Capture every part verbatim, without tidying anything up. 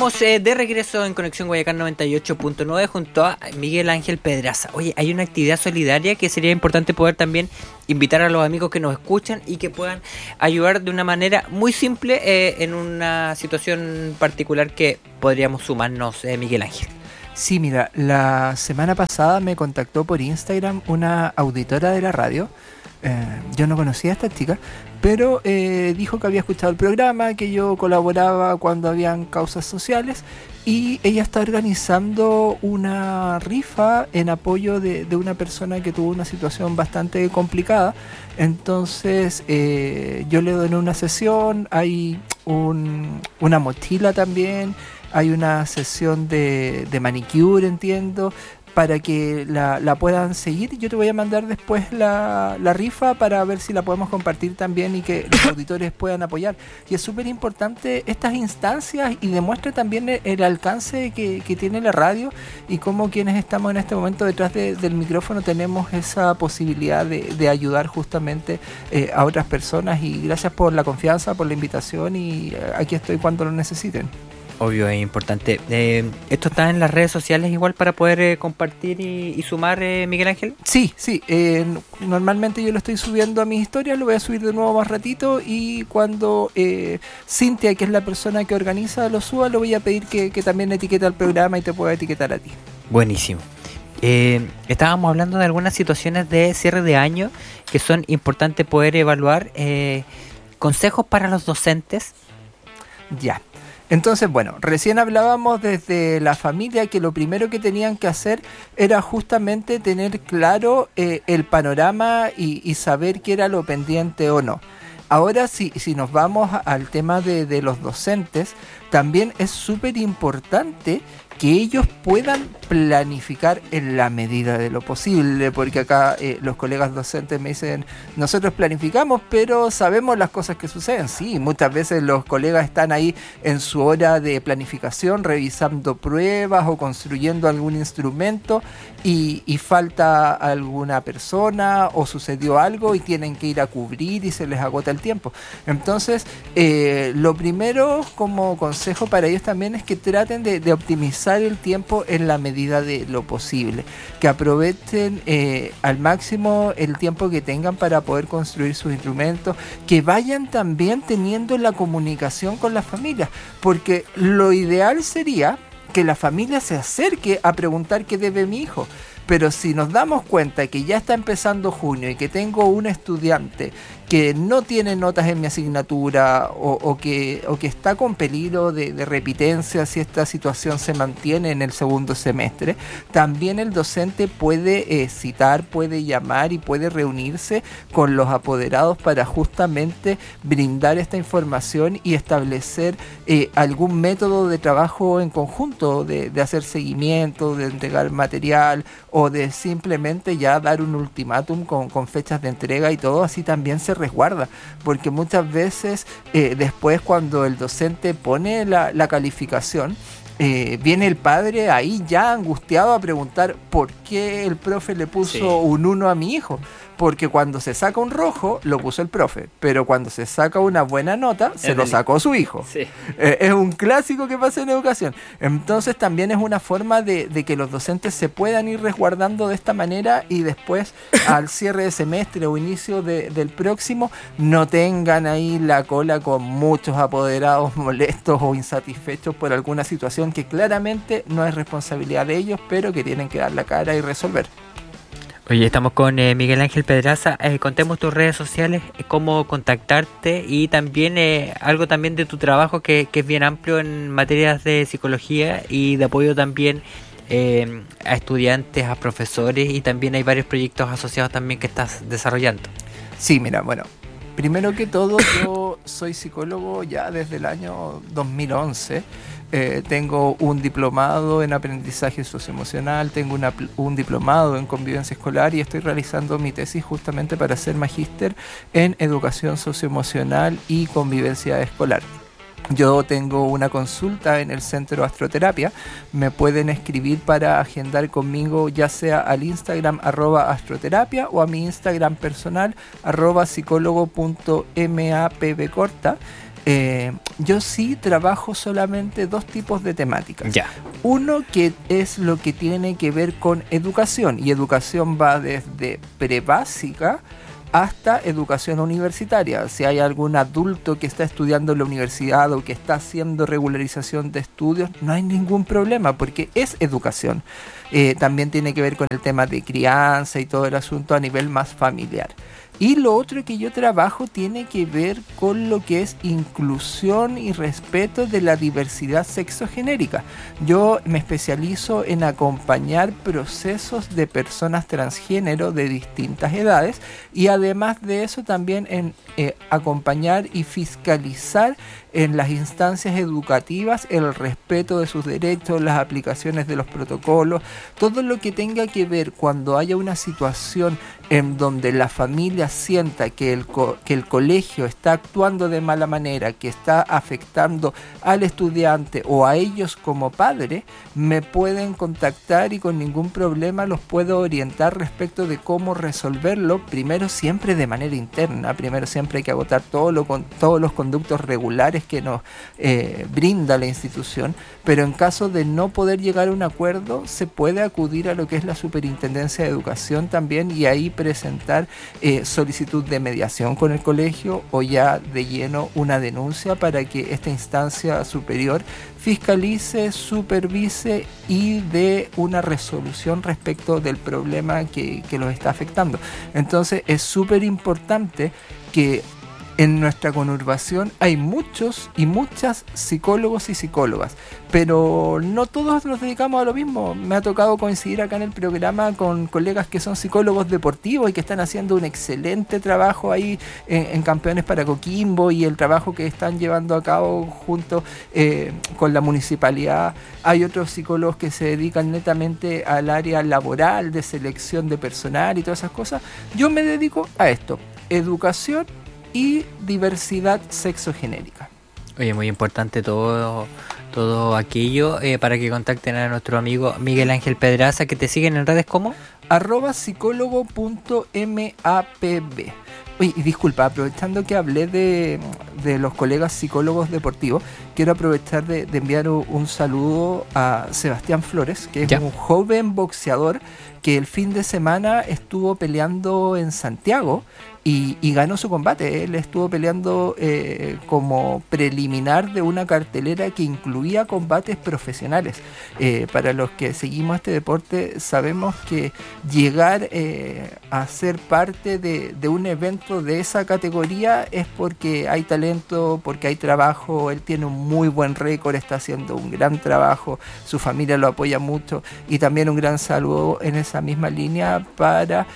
Estamos eh, de regreso en Conexión Guayacán noventa y ocho punto nueve junto a Miguel Ángel Pedraza. Oye, hay una actividad solidaria que sería importante poder también invitar a los amigos que nos escuchan y que puedan ayudar de una manera muy simple eh, en una situación particular que podríamos sumarnos, eh, Miguel Ángel. Sí, mira, la semana pasada me contactó por Instagram una auditora de la radio. Eh, yo no conocía a esta chica, pero eh, dijo que había escuchado el programa, que yo colaboraba cuando habían causas sociales, y ella está organizando una rifa en apoyo de, de una persona que tuvo una situación bastante complicada. Entonces eh, yo le doné una sesión, hay un, una mochila también, hay una sesión de, de manicure, entiendo, para que la, la puedan seguir. Yo te voy a mandar después la, la rifa para ver si la podemos compartir también y que los auditores puedan apoyar. Y es súper importante estas instancias y demuestra también el, el alcance que, que tiene la radio y cómo quienes estamos en este momento detrás de, del micrófono tenemos esa posibilidad de, de ayudar justamente eh, a otras personas. Y gracias por la confianza, por la invitación, y eh, aquí estoy cuando lo necesiten. Obvio, es importante. Eh, ¿Esto está en las redes sociales igual para poder eh, compartir y, y sumar, eh, Miguel Ángel? Sí, sí. Eh, normalmente yo lo estoy subiendo a mis historias, lo voy a subir de nuevo más ratito, y cuando eh, Cintia, que es la persona que organiza, lo suba, lo voy a pedir que, que también etiquete al programa y te pueda etiquetar a ti. Buenísimo. Eh, estábamos hablando de algunas situaciones de cierre de año que son importantes poder evaluar. Eh, ¿Consejos para los docentes? Ya. Entonces, bueno, recién hablábamos desde la familia que lo primero que tenían que hacer era justamente tener claro eh, el panorama y, y saber qué era lo pendiente o no. Ahora, si, si nos vamos al tema de, de los docentes, también es súper importante que ellos puedan planificar en la medida de lo posible, porque acá eh, los colegas docentes me dicen, nosotros planificamos, pero sabemos las cosas que suceden. Sí, muchas veces los colegas están ahí en su hora de planificación, revisando pruebas o construyendo algún instrumento, y, y falta alguna persona o sucedió algo y tienen que ir a cubrir y se les agota el tiempo. Entonces, eh, lo primero como consejo para ellos también es que traten de, de optimizar el tiempo en la medida de lo posible, que aprovechen eh, al máximo el tiempo que tengan para poder construir sus instrumentos, que vayan también teniendo la comunicación con las familias, porque lo ideal sería que la familia se acerque a preguntar qué debe mi hijo. Pero si nos damos cuenta que ya está empezando junio y que tengo un estudiante que no tiene notas en mi asignatura o, o, que, o que está con peligro de, de repitencia si esta situación se mantiene en el segundo semestre, también el docente puede eh, citar, puede llamar y puede reunirse con los apoderados para justamente brindar esta información y establecer eh, algún método de trabajo en conjunto, de, de hacer seguimiento, de entregar material o de simplemente ya dar un ultimátum con, con fechas de entrega y todo. Así también se resguarda, porque muchas veces eh, después cuando el docente pone la, la calificación, eh, viene el padre ahí ya angustiado a preguntar por qué el profe le puso sí. un uno a mi hijo, porque cuando se saca un rojo lo puso el profe, pero cuando se saca una buena nota se es lo sacó su hijo. Sí. Eh, es un clásico que pasa en educación. Entonces también es una forma de, de que los docentes se puedan ir resguardando de esta manera y después al cierre de semestre o inicio de, del próximo no tengan ahí la cola con muchos apoderados molestos o insatisfechos por alguna situación que claramente no es responsabilidad de ellos, pero que tienen que dar la cara y resolver. Oye, estamos con eh, Miguel Ángel Pedraza. Eh, contemos tus redes sociales, eh, cómo contactarte y también eh, algo también de tu trabajo que, que es bien amplio en materias de psicología y de apoyo también eh, a estudiantes, a profesores, y también hay varios proyectos asociados también que estás desarrollando. Sí, mira, bueno, primero que todo yo soy psicólogo ya desde el año dos mil once. Eh, tengo un diplomado en aprendizaje socioemocional, tengo una, un diplomado en convivencia escolar y estoy realizando mi tesis justamente para ser magíster en educación socioemocional y convivencia escolar. Yo tengo una consulta en el Centro Astroterapia. Me pueden escribir para agendar conmigo, ya sea al Instagram arroba astroterapia o a mi Instagram personal arroba psicólogo punto mapbcorta. Eh, yo sí trabajo solamente dos tipos de temáticas. Ya. Uno que es lo que tiene que ver con educación, y educación va desde prebásica hasta educación universitaria. Si hay algún adulto que está estudiando en la universidad o que está haciendo regularización de estudios, no hay ningún problema porque es educación. Eh, también tiene que ver con el tema de crianza y todo el asunto a nivel más familiar. Y lo otro que yo trabajo tiene que ver con lo que es inclusión y respeto de la diversidad sexogenérica. Yo me especializo en acompañar procesos de personas transgénero de distintas edades y además de eso también en eh, acompañar y fiscalizar en las instancias educativas el respeto de sus derechos, las aplicaciones de los protocolos, todo lo que tenga que ver cuando haya una situación en donde la familia sienta que el, co- que el colegio está actuando de mala manera, que está afectando al estudiante o a ellos como padre, me pueden contactar y con ningún problema los puedo orientar respecto de cómo resolverlo, primero siempre de manera interna, primero siempre hay que agotar todo lo con, todos los conductos regulares que nos eh, brinda la institución, pero en caso de no poder llegar a un acuerdo, se puede acudir a lo que es la Superintendencia de Educación también y ahí presentar eh, solicitud de mediación con el colegio o ya de lleno una denuncia para que esta instancia superior fiscalice, supervise y dé una resolución respecto del problema que, que los está afectando. Entonces es súper importante que en nuestra conurbación hay muchos y muchas psicólogos y psicólogas, pero no todos nos dedicamos a lo mismo. Me ha tocado coincidir acá en el programa con colegas que son psicólogos deportivos y que están haciendo un excelente trabajo ahí en, en Campeones para Coquimbo y el trabajo que están llevando a cabo junto eh, con la municipalidad. Hay otros psicólogos que se dedican netamente al área laboral, de selección de personal y todas esas cosas. Yo me dedico a esto, educación y diversidad sexogenérica. Oye, muy importante todo todo aquello eh, para que contacten a nuestro amigo Miguel Ángel Pedraza, que te siguen en redes como arroba psicólogo punto mapb. Oye, y disculpa, aprovechando que hablé de, de los colegas psicólogos deportivos, quiero aprovechar de, de enviar un, un saludo a Sebastián Flores, que es ¿Ya? un joven boxeador que el fin de semana estuvo peleando en Santiago y, y ganó su combate. Él estuvo peleando eh, como preliminar de una cartelera que incluía combates profesionales. Eh, para los que seguimos este deporte, sabemos que llegar eh, a ser parte de, de un evento de esa categoría es porque hay talento, porque hay trabajo. Él tiene un muy buen récord, está haciendo un gran trabajo, su familia lo apoya mucho, y también un gran saludo en esa misma línea para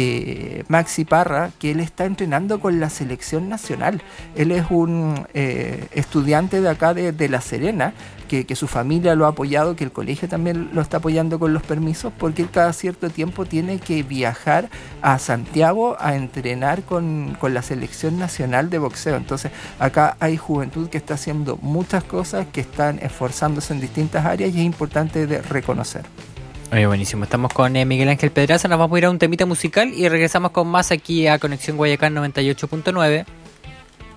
eh, Maxi Parra, que él está entrenando con la selección nacional. Él es un eh, estudiante de acá de, de La Serena, que, que su familia lo ha apoyado, que el colegio también lo está apoyando con los permisos, porque él cada cierto tiempo tiene que viajar a Santiago a entrenar con, con la selección nacional de boxeo. Entonces acá hay juventud que está haciendo muchas cosas, que están esforzándose en distintas áreas y es importante de reconocer. Oye, buenísimo. Estamos con eh, Miguel Ángel Pedraza. Nos vamos a ir a un temita musical y regresamos con más aquí a Conexión Guayacán noventa y ocho punto nueve.